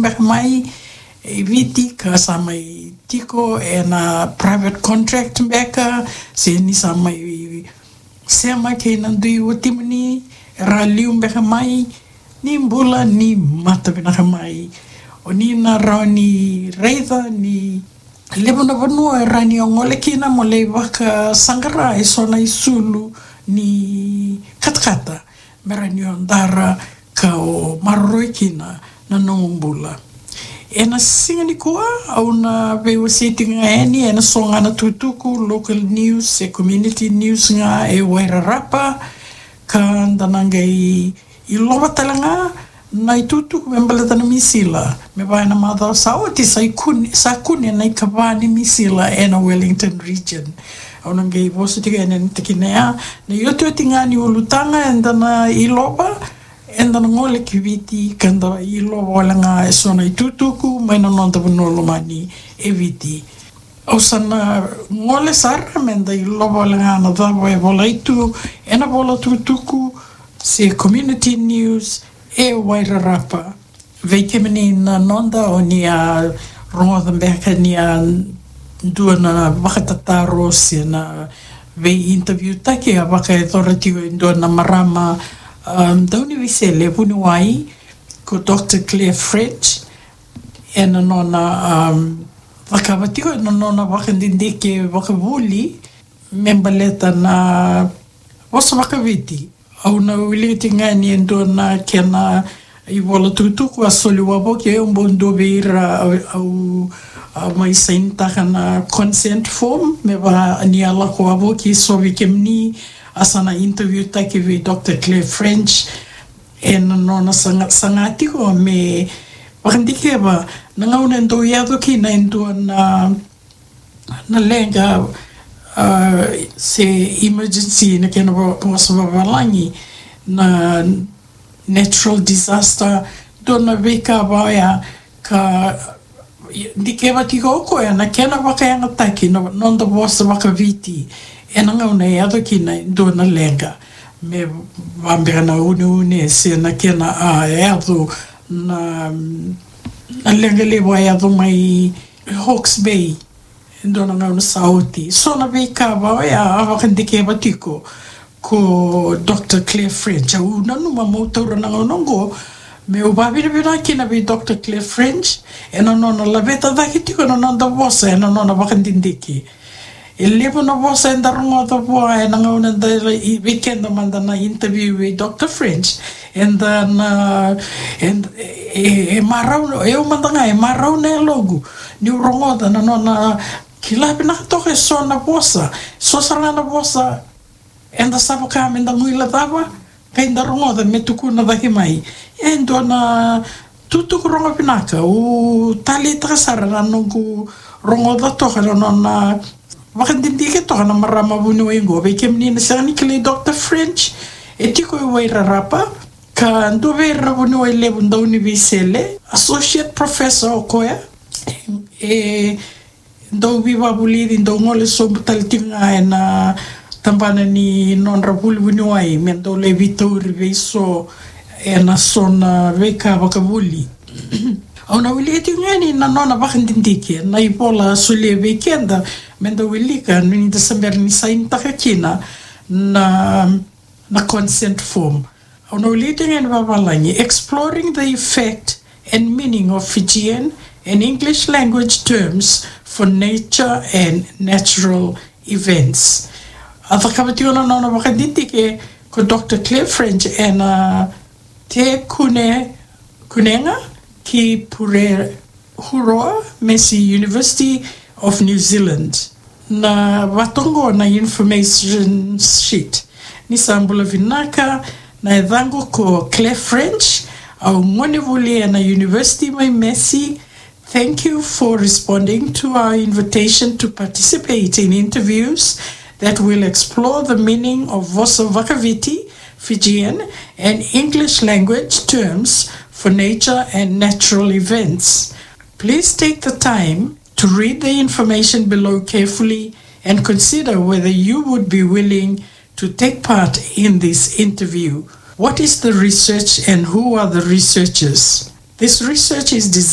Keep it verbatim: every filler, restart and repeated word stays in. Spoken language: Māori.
mbeka mai e viti ka sa mai tiko e na private contract mbeka se ni sa mai se mai ke na dui o timani ra liu mbeka mai ni mbula ni mata bina mai o ni na ra ni reida ni lebona vanua e rani o ngole kina mo le waka sangara e sona i sulu ni katkata mera ni ondara ka o maroroi kina na nongumbula. E na singa ni kua au na veo seti nga eni e na songa na tutuku local news e community news nga e Wairarapa ka ndananga i, i lowa talanga na i tutuku me mbalatana misila me vai na madhao sa oti sa kuni sa kuni na i kavani misila e na Wellington region au nanga i vosu tika ene ni tekinea na yote oti ngani ulutanga e ndana i loba enda ngole kiviti kanda i lowa langa e sona i tutuku mai na nonda vanolo mani e viti au sana ngole sara menda i lowa langa na dhawa e vola itu e na vola tutuku se community news e Wairarapa veike meni na nonda o ni a rongo mbeka ni a dua na wakatataro se na vei interview take a waka e thoratigo i dua na marama Um, dauni visele punuai ko Doctor Claire French e na nona um, wakavatiko e na nona wakandindike wakavuli membaleta na wasa wakaviti au na wiliti ngani e ndona kena i wala tutuku a soli waboki e umbo ndobeira au, au, au mai saintaka na consent form me wa ni ala ko waboki sovi kemni asana interview take vi Doctor Claire French e na nona sangati ko me wakandike ba nangauna ndo yado ki na ndo na na lenga uh, se emergency na kena wasawawalangi na natural disaster do na veka baya ka dike wati ko ya na kena wakayanga taki no nonda wasa wakaviti e na ngauna e ado kina do na lenga me wambira na uni uni se na kena a e ado na na lenga lewa e ado mai Hawke's Bay do na ngauna sauti so na veka baya awakandike watiko ko Doctor Claire French au nanu mamotora na ngongo me o babira bira kina be Doctor Claire French e na nona la veta da kitiko na nonda vosa e na nona wakandindiki e lepo na vosa e ndarongo ta poa e na ngauna da i weekend manda na interview with Doctor French and then uh, and e, e marau e o manda nga e marau ne logo ni urongo da na nona kila pina toke so na vosa so sarana na vosa enda sabo ka menda nguila tava kai ndarongo da metuku na vahi mai endo na tutu rongo pinaka u tali trasara na nungu rongo da toka na na wakandindike toka na marama bunu ingo be kemni na sani kile Doctor French e tiko i Wairarapa ka ndo vera bunu i lebu ndauni visele associate professor okoya e ndo viva buliri ndo ngole so taltinga na tambana ni non rapul bunuai mendo le vitori veso e na sona veka vakavuli au na wili ngani na nona vakandindike na ipola sole weekenda mendo wilika ni December ni sainta kina na na consent form au na wili ngani vavalani exploring the effect and meaning of Fijian and English language terms for nature and natural events. Ata kamatio na nona wakandindike ko Doctor Claire French e na te kune kunenga ki pure huroa Massey University of New Zealand na watongo na information sheet ni sambula vinaka na edhango ko Claire French au ngone vulia na University mai Massey. Thank you for responding to our invitation to participate in interviews that will explore the meaning of Vosa Vakaviti, Fijian, and English language terms for nature and natural events. Please take the time to read the information below carefully and consider whether you would be willing to take part in this interview. What is the research and who are the researchers? This research is designed